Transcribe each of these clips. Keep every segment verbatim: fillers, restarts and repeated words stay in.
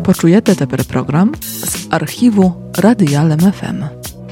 Почуєте тепер програм з архіву Radia Lem F M.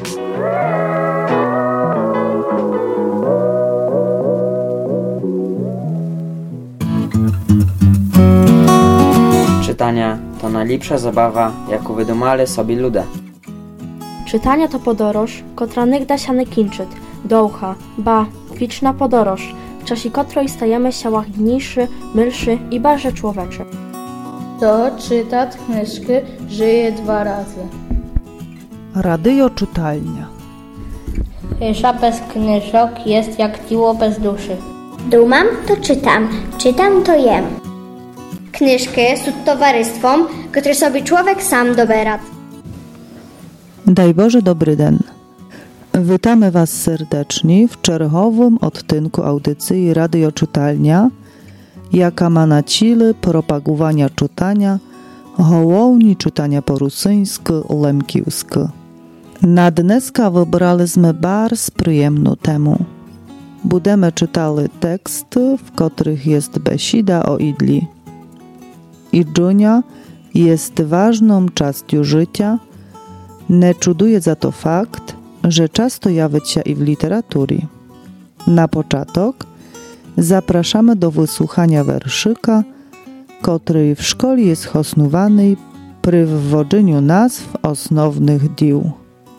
Czytania to najlepsza zabawa, jaką wydumali sobie ludzie. Czytania to podoroż, kotra nigda się nie kończy, dołcha, ba, wieczna podoroż, w czasie której stajemy się łagodniejszy, milszy i bardziej człowieczy. Kto czyta knyżki, żyje dwa razy. Radio czytalnia. Cisza bez knyżok jest jak ciło bez duszy. Dumam to czytam, czytam to jem. Knyżki są towarzystwom, które sobie człowiek sam dobera. Daj Boże dobry den. Witamy Was serdecznie w czerwowym odtynku audycji Radio Czytalnia, jaka ma na celu propagowania czytania, głównie czytania po rusyńsku, lemkiwsku. Na dneska wybraliśmy bardzo przyjemną temu. Będziemy czytali teksty, w których jest besida o idli. Idżunia jest ważną częścią życia. Nie czuduje za to fakt, że często jawia się i w literaturze. Na początek zapraszamy do wysłuchania werszyka, który w szkole jest hosnowany przy wwodzeniu nazw osnownych dzieł.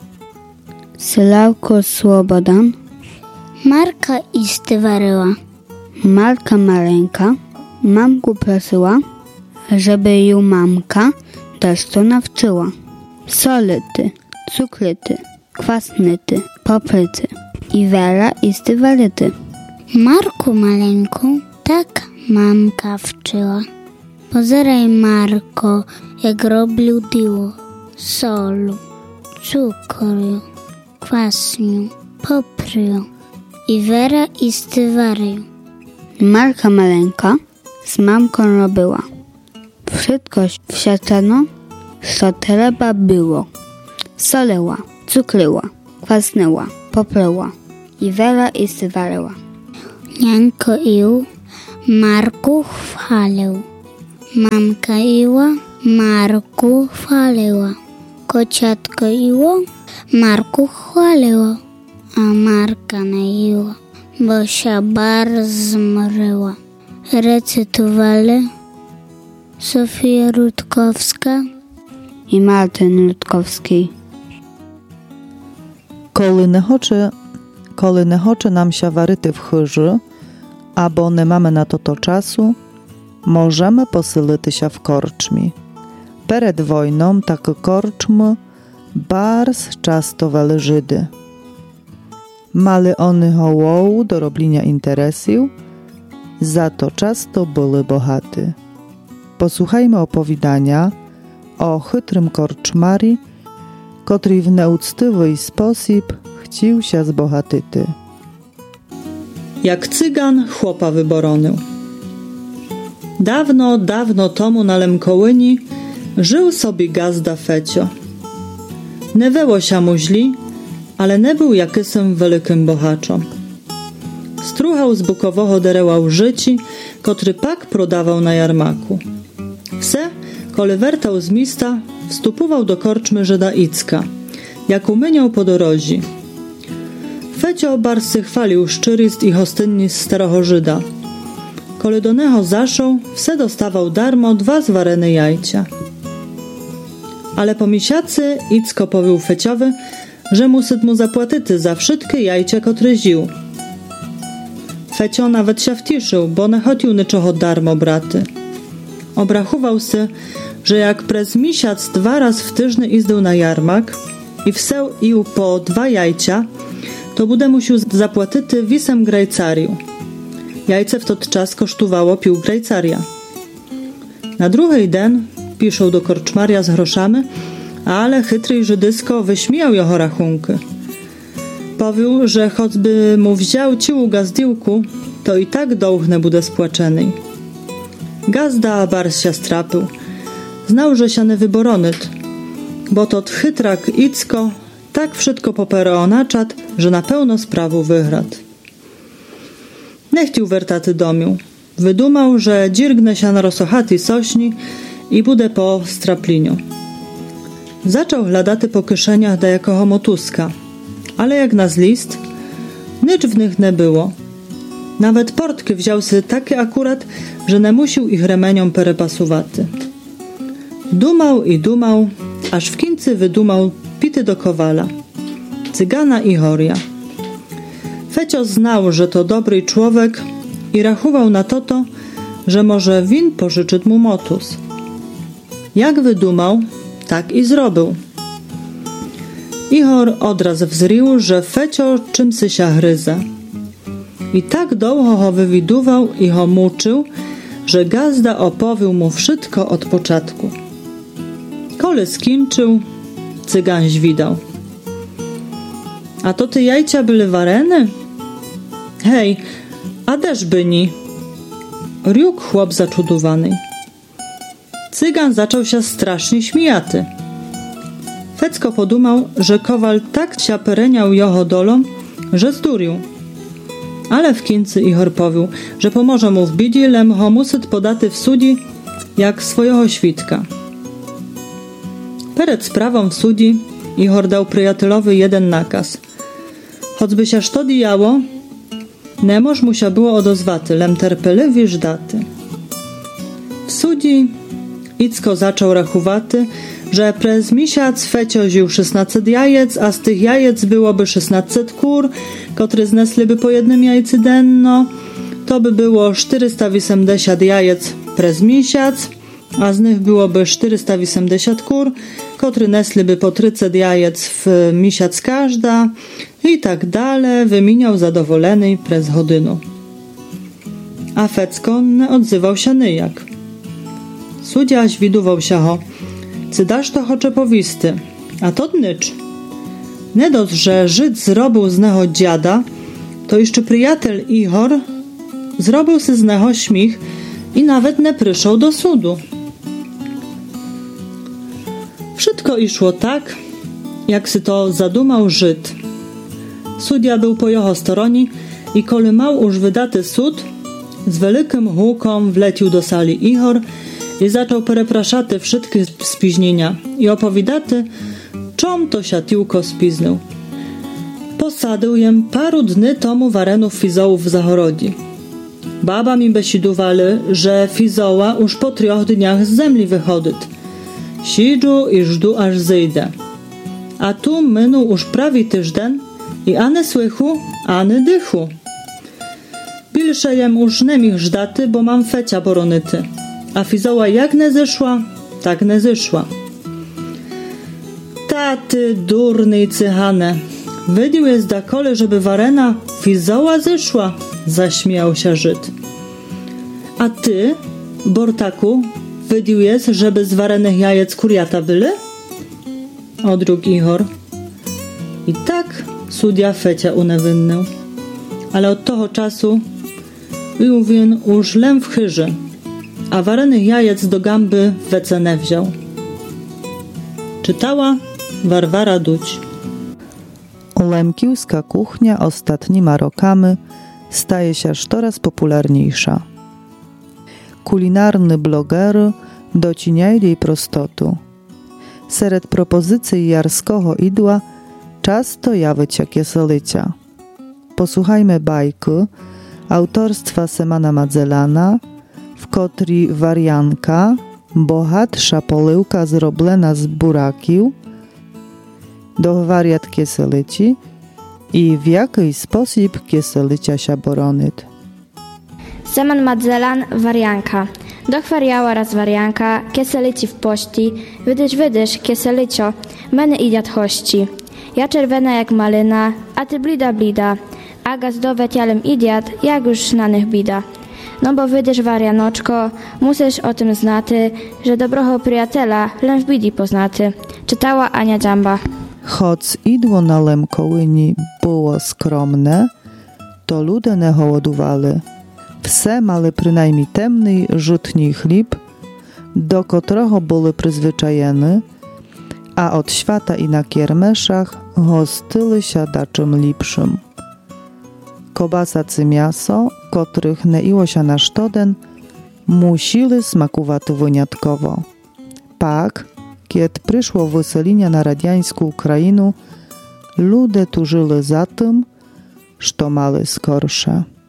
Sławko Słobodan, Marka Istywaryła. Marka maleńka mamku prosiła, żeby ją mamka też to nawczyła. Solity, cukryty, kwasnyty, popryty i wera istywaryty. Marku maleńką tak mamka wczyła. Pozeraj, Marko, jak robił diło. Solu, cukru, kwasniu, popryju i wera istywaryju. Marka maleńka z mamką robiła. Wszystko wsiadano, co trzeba było. Soliła, cukryła, kwasnęła, popryła i wera istywaryła. Nianko ił, Marku chwalił. Mamka iła, Marku chwaliła. Kociatko iło, Marku chwaliło. A Marka nie iła, bo się bardzo zmryła. Recytowali Sofia Rutkowska i Martin Rutkowski. Коли не хоче, коли не хоче нам się варити в хижі, або не mamy na to to czasu, możemy posilitися в корчмі. Перед wojną takie korczmy bardzo często weli Żydy. Mali oni hołową do robienia interesów, za to często byli bogaty. Posłuchajmy opowiadania o chytrym korczmari, który w nieuczciwy sposób chciał się zbogatyć. Jak cygan chłopa wyborony. Dawno, dawno tomu na Lemkołyni żył sobie gazda Fecio. Nie było się mu źli, ale nie był jakysym wielkim bohaczom. Struchał z bukowego dereła życi, który pak prodawał na jarmaku. Wse, kole wertał z mista, wstupował do korczmy Żyda Icka, jak umyniał po dorozi. Fecio barsy chwalił szczyrist i hostynni z starego Żyda. Kole do neho zaszł, wse dostawał darmo dwa zwarene jajcia. Ale po misiacy Icko powił Feciowy, że musyt mu zapłatyty za wszystkie jajcia, które ził. Fecio nawet się wtiszył, bo nie chodził niczoho darmo braty. Obrachował se, że jak prez misiac dwa raz w tyżny izdył na jarmak i wseł ił po dwa jajcia, to bude musiał zapłatyty wisem grajcariu. Jajce w tot czas kosztowało pił grajcaria. Na drugi den piszą do korczmaria z groszami, ale chytry Żydysko wyśmiał jeho rachunky. Powił, że choćby mu wziął ciłu gazdiłku, to i tak dołchne bude spłaczenej. Gazda bars się strapył. Znał, że się nie wyboronyt, bo to chytrak Icko tak wszystko poperonaczat, że na pełno sprawu wygrad. Nie chciał wertaty domiu. Wydumał, że dzirgnę się na rosochaty sośni i bude po strapliniu. Zaczął hladati po kieszeniach da jakoho motuska, ale jak na zlist, nicz w nich nie było. Nawet portki wziął sobie takie akurat, że nie musiał ich remeniom perepasuwaty. Dumał i dumał, aż w końcu wydumał pity do kowala, cygana Ihoria. Fecio znał, że to dobry człowiek i rachował na to, to że może win pożyczyć mu motus. Jak wydumał, tak i zrobił. Ihor odraz wzrił, że Fecio czymsi się gryza. I tak długo ho wywiduwał i ho muczył, że gazda opowił mu wszystko od początku. Kole skończył, cygan zwidał. A to ty jajcia były warene? Hej, a też byni? Riuk chłop zaczudowany. Cygan zaczął się strasznie śmijaty. Fecko podumał, że kowal tak ciapereniał jeho dolą, że zdurił. Ale w końcu Ihor powił, że pomoże mu w bidzie, lem ho musyt podaty w sudzi, jak swojego świdka. Przed sprawą w sudzi Ihor dał przyjatelowi jeden nakaz. Choćby się to dijało, nemoż mu się było odozwaty, lem terpeliwi żdaty. W sudzi Icko zaczął rachowaty, że przez miesiąc Fecio ził szesnaست jajec, a z tych jajec byłoby szesnaست kur, które znesłyby po jednym jajcy denno, to by było czterysta osiemdziesiąt jajec przez miesiąc, a z nich byłoby czterysta osiemdziesiąt kur, które nesłyby po trzydzieści jajec w miesiąc każda i tak dalej, wymieniał zadowolony przez godynu. A Fecko nie odzywał się nyjak. Sudziaś widuwał się ho, cy dasz to chocze powisty, a to nycz. Nie dość, że Żyd zrobił z neho dziada, to jeszcze przyjatel Ihor zrobił sy z neho śmich i nawet nie przyszł do sudu. Wszystko išło tak, jak sy to zadumał Żyd. Sudia był po jeho stronie i koli mał już wydaty sud, z wielkim hukom wlecił do sali Ihor i zaczął perepraszaty wszystkie spóźnienia i opowiadaty, czom to się tiłko spiznył. Posadył jem paru dni tomu warenów fizołów w zachorodzi. Baba mi besidowali, że fizoła już po troch dniach z zemli wychodyt. Sidżu i żdu aż zejdę. A tu minął już prawie tyżden i ane słychu, ane dychu. Bilsze jem już nie mich żdaty, bo mam Fecia boronyty. A fizoła jak nie zeszła, tak nie zeszła. Taty durny i cychane. Wydił jest da kole, żeby warena fizoła zeszła, zaśmiał się Żyd. A ty, Bortaku, wydił jest, żeby z warenych jajec kuriata byli? Odróg Ihor. I tak sudia Fecia unewinnył. Ale od toho czasu był win już lem w chyży, a warenych jajec do gamby wece nie wziął. Czytała Warwara Duć. Lemkiłska kuchnia ostatnimi rokami staje się aż coraz popularniejsza. Kulinarny blogery dociniają jej prostotu. Seret propozycji jarskiego idła często jawią kiesolycia. Posłuchajmy bajki autorstwa Semana Madzelana, w której warianka, bohatsza poliłka zrobiona z burakił, do wariat kiesolyci i w jaki sposób kiesolycia się boronyt. Seman Madzelan, warianka. Dochwariała raz warianka, kieselici w pości, wydysz, wydysz, kieselicio, meny idiot hości. Ja czerwona jak malina, a ty blida, blida, a gazdowe cialem idiot, jak już znanych bida. No bo wydysz warianoczko, musisz o tym znaty, że dobroho przyjatela lem w bidi poznaty. Czytała Ania Dzamba. Choć idło na Lemkołyni było skromne, to ludzie nie hołodowali. Wse mali przynajmniej temny, rzutni chleb, do którego byli przyzwyczajeni, a od świata i na kiermeszach hostyli się da czym lepszym. Kobasa czy miaso, których nie iło się na sztoden, musieli smakować wyjątkowo. pak, kiedy przyszło wyselenie na radiańską Ukrainu, ludzie tużyli za tym, że mali skorsze.